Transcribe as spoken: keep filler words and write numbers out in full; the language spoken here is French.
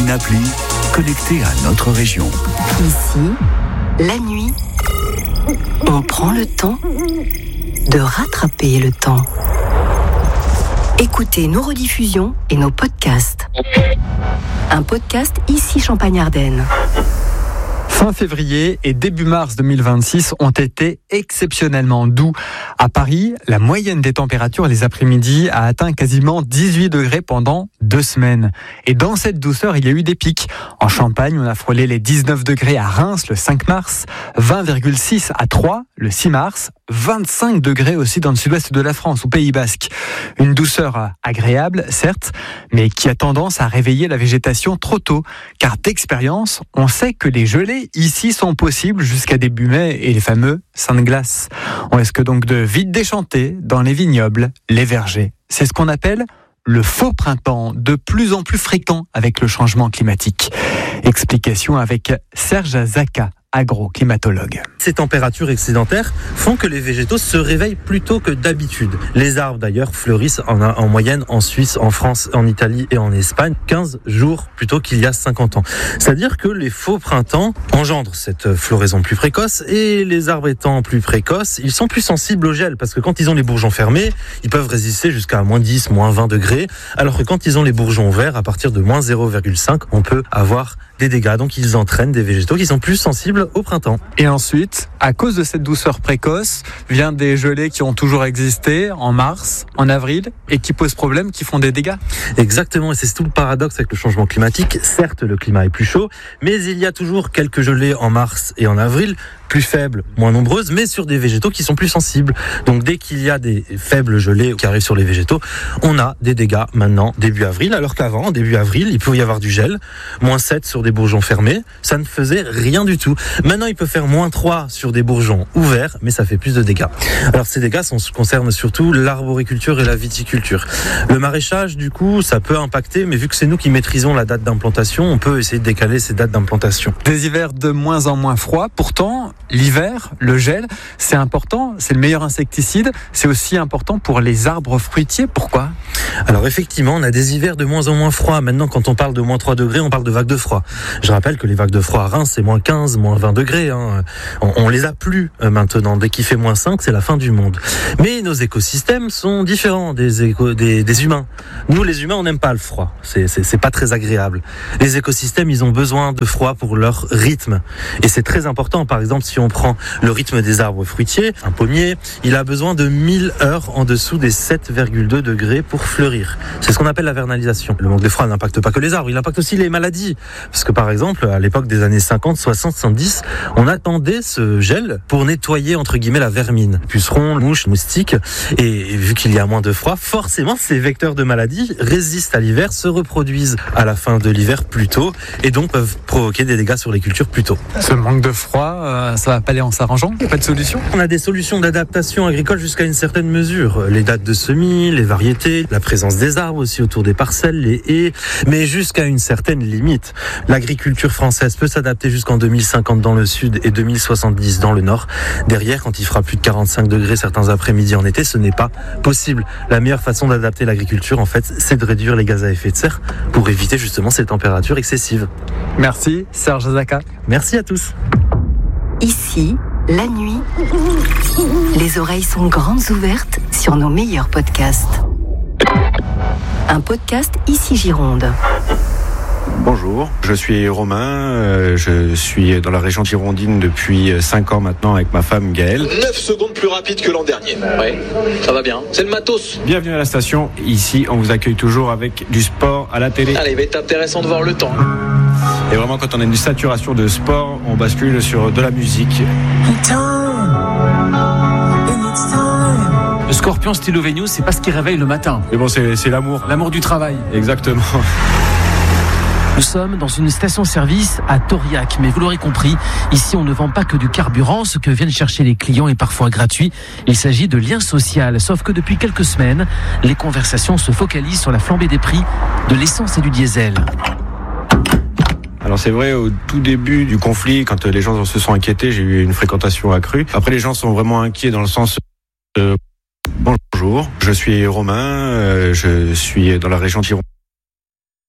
une appli connectée à notre région. Ici, la nuit, on prend le temps de rattraper le temps. Écoutez nos rediffusions et nos podcasts. Un podcast Ici Champagne-Ardenne. Fin février et début mars deux mille vingt-six ont été exceptionnellement doux. À Paris, la moyenne des températures les après-midi a atteint quasiment dix-huit degrés pendant deux semaines. Et dans cette douceur, il y a eu des pics. En Champagne, on a frôlé les dix-neuf degrés à Reims le cinq mars, vingt virgule six à Troyes le six mars, vingt-cinq degrés aussi dans le sud-ouest de la France, au Pays Basque. Une douceur agréable, certes, mais qui a tendance à réveiller la végétation trop tôt. Car d'expérience, on sait que les gelées ici sont possibles jusqu'à début mai et les fameux seins de glace. On risque donc de vite déchanter dans les vignobles, les vergers. C'est ce qu'on appelle le faux printemps, de plus en plus fréquent avec le changement climatique. Explication avec Serge Zaka, agroclimatologue. Ces températures excédentaires font que les végétaux se réveillent plus tôt que d'habitude. Les arbres d'ailleurs fleurissent en, en moyenne en Suisse, en France, en Italie et en Espagne quinze jours plus tôt qu'il y a cinquante ans. C'est-à-dire que les faux printemps engendrent cette floraison plus précoce et les arbres étant plus précoces, ils sont plus sensibles au gel parce que quand ils ont les bourgeons fermés, ils peuvent résister jusqu'à moins dix, moins vingt degrés alors que quand ils ont les bourgeons ouverts, à partir de moins zéro virgule cinq, on peut avoir des dégâts. Donc ils entraînent des végétaux qui sont plus sensibles au printemps. Et ensuite, à cause de cette douceur précoce, vient des gelées qui ont toujours existé en mars, en avril, et qui posent problème, qui font des dégâts. Exactement, et c'est tout le paradoxe avec le changement climatique. Certes, le climat est plus chaud, mais il y a toujours quelques gelées en mars et en avril, plus faibles, moins nombreuses, mais sur des végétaux qui sont plus sensibles. Donc dès qu'il y a des faibles gelées qui arrivent sur les végétaux, on a des dégâts maintenant, début avril, alors qu'avant, début avril, il peut y avoir du gel, moins sept sur des bourgeons fermés, ça ne faisait rien du tout. Maintenant, il peut faire moins trois sur des bourgeons ouverts, mais ça fait plus de dégâts. Alors ces dégâts sont, concernent surtout l'arboriculture et la viticulture. Le maraîchage, du coup, ça peut impacter, mais vu que c'est nous qui maîtrisons la date d'implantation, on peut essayer de décaler ces dates d'implantation. Des hivers de moins en moins froids, pourtant, l'hiver, le gel, c'est important, c'est le meilleur insecticide, c'est aussi important pour les arbres fruitiers. Pourquoi ? Alors effectivement, on a des hivers de moins en moins froids. Maintenant, quand on parle de moins trois degrés, on parle de vagues de froid. Je rappelle que les vagues de froid à Reims, c'est moins quinze, moins vingt degrés. Hein. On, on les a plus euh, maintenant. Dès qu'il fait moins cinq, c'est la fin du monde. Mais nos écosystèmes sont différents des, éco- des, des humains. Nous, les humains, on n'aime pas le froid. C'est, c'est, c'est pas très agréable. Les écosystèmes, ils ont besoin de froid pour leur rythme. Et c'est très important. Par exemple, si on prend le rythme des arbres fruitiers, un pommier, il a besoin de mille heures en dessous des sept virgule deux degrés pour fleurir. C'est ce qu'on appelle la vernalisation. Le manque de froid n'impacte pas que les arbres, il impacte aussi les maladies. Parce que par exemple, à l'époque des années cinquante, soixante, soixante-dix, on attendait ce gel pour nettoyer entre guillemets la vermine. Pucerons, mouches, moustiques. Et vu qu'il y a moins de froid, forcément ces vecteurs de maladies résistent à l'hiver, se reproduisent à la fin de l'hiver plus tôt et donc peuvent provoquer des dégâts sur les cultures plus tôt. Ce manque de froid, euh, ça va pas aller en s'arrangeant ? Pas de solution ? On a des solutions d'adaptation agricole jusqu'à une certaine mesure. Les dates de semis, les variétés, la présence des arbres aussi autour des parcelles, les haies, mais jusqu'à une certaine limite. L'agriculture française peut s'adapter jusqu'en deux mille cinquante dans le sud et deux mille soixante-dix dans le nord. Derrière, quand il fera plus de quarante-cinq degrés certains après-midi en été, ce n'est pas possible. La meilleure façon d'adapter l'agriculture, en fait, c'est de réduire les gaz à effet de serre pour éviter justement ces températures excessives. Merci, Serge Zaka. Merci à tous. Ici, la nuit, les oreilles sont grandes ouvertes sur nos meilleurs podcasts. Un podcast Ici Gironde. Bonjour, je suis Romain, euh, je suis dans la région girondine depuis cinq ans maintenant avec ma femme Gaëlle. neuf secondes plus rapide que l'an dernier. Oui, ça va bien. C'est le matos. Bienvenue à la station. Ici, on vous accueille toujours avec du sport à la télé. Allez, il va être intéressant de voir le temps. Et vraiment, quand on a une saturation de sport, on bascule sur de la musique. Le Scorpion stylo Venus, c'est pas ce qui réveille le matin. Mais bon, c'est, c'est l'amour. L'amour du travail. Exactement. Nous sommes dans une station-service à Tauriac, mais vous l'aurez compris, ici on ne vend pas que du carburant, ce que viennent chercher les clients est parfois gratuit. Il s'agit de lien social, sauf que depuis quelques semaines, les conversations se focalisent sur la flambée des prix de l'essence et du diesel. Alors c'est vrai, au tout début du conflit, quand les gens se sont inquiétés, j'ai eu une fréquentation accrue. Après, les gens sont vraiment inquiets dans le sens... Euh, bonjour, je suis Romain, euh, je suis dans la région de Gironde.